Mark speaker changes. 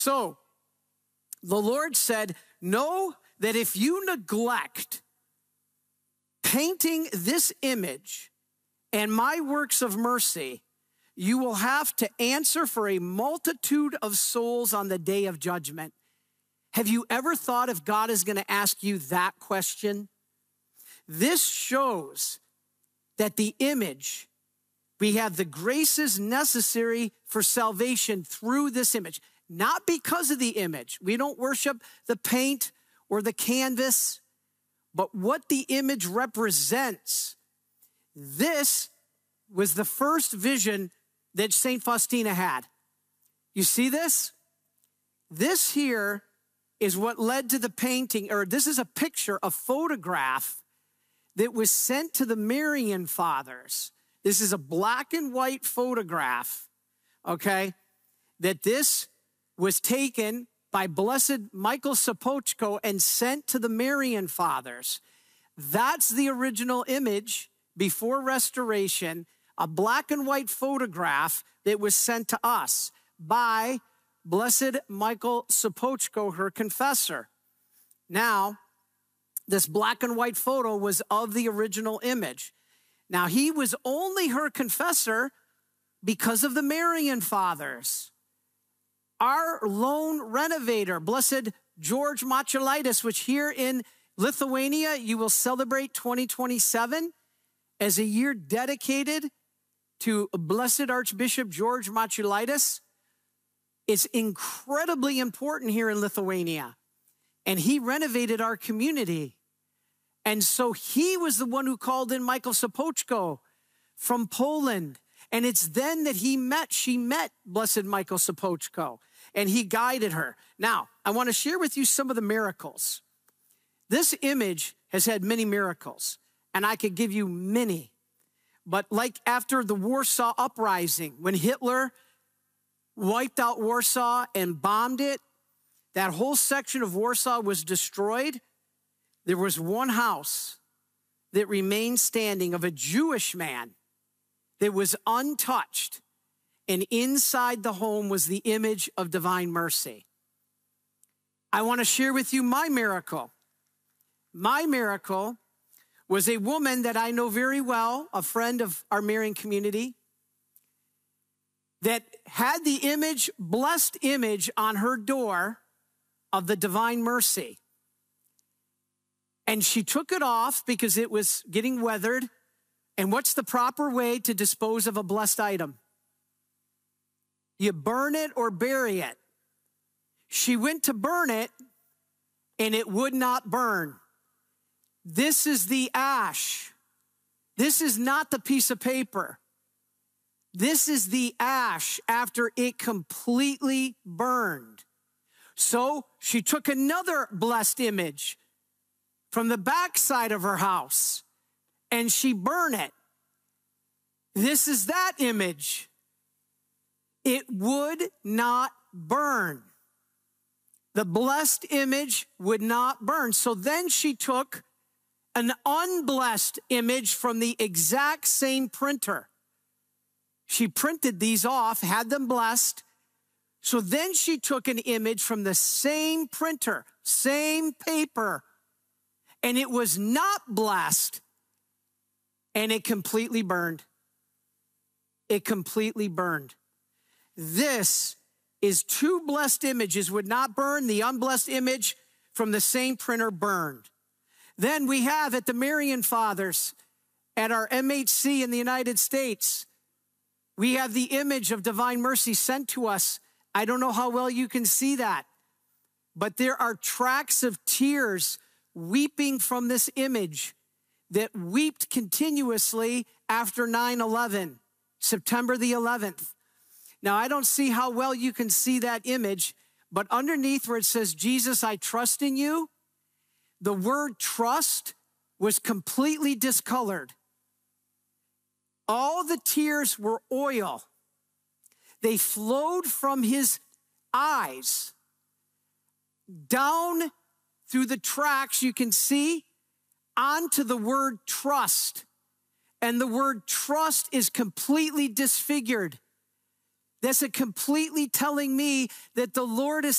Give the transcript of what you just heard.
Speaker 1: So the Lord said, know that if you neglect painting this image and my works of mercy, you will have to answer for a multitude of souls on the day of judgment. Have you ever thought if God is going to ask you that question? This shows that the image, we have the graces necessary for salvation through this image, not because of the image. We don't worship the paint or the canvas, but what the image represents. This was the first vision that St. Faustina had. You see this? This here is what led to the painting, or this is a picture, a photograph that was sent to the Marian Fathers. This is a black and white photograph, okay, that this was taken by Blessed Michael Sopoćko and sent to the Marian Fathers. That's the original image before restoration, a black and white photograph that was sent to us by Blessed Michael Sopoćko, her confessor. Now, this black and white photo was of the original image. Now, he was only her confessor because of the Marian Fathers. Our lone renovator, Blessed George Matulaitis, which here in Lithuania, you will celebrate 2027 as a year dedicated to Blessed Archbishop George Matulaitis. It's incredibly important here in Lithuania. And he renovated our community. And so he was the one who called in Michael Sopoćko from Poland. And it's then that she met Blessed Michael Sopoćko, and he guided her. Now, I want to share with you some of the miracles. This image has had many miracles, and I could give you many. But like after the Warsaw Uprising, when Hitler wiped out Warsaw and bombed it, that whole section of Warsaw was destroyed. There was one house that remained standing of a Jewish man that was untouched. And inside the home was the image of divine mercy. I want to share with you my miracle. My miracle was a woman that I know very well, a friend of our Marian community, that had the image, blessed image on her door of the divine mercy. And she took it off because it was getting weathered. And what's the proper way to dispose of a blessed item? You burn it or bury it. She went to burn it and it would not burn. This is the ash. This is not the piece of paper. This is the ash after it completely burned. So she took another blessed image from the backside of her house and she burned it. This is that image. It would not burn. The blessed image would not burn. So then she took an unblessed image from the exact same printer. She printed these off, had them blessed. So then she took an image from the same printer, same paper, and it was not blessed, and it completely burned. It completely burned. This is two blessed images would not burn. The unblessed image from the same printer burned. Then we have at the Marian Fathers, at our MHC in the United States, we have the image of divine mercy sent to us. I don't know how well you can see that, but there are tracks of tears weeping from this image that wept continuously after 9/11, September the 11th. Now, I don't see how well you can see that image, but underneath where it says, Jesus, I trust in you, the word trust was completely discolored. All the tears were oil. They flowed from his eyes down through the tracks you can see onto the word trust. And the word trust is completely disfigured. That's a completely telling me that the Lord is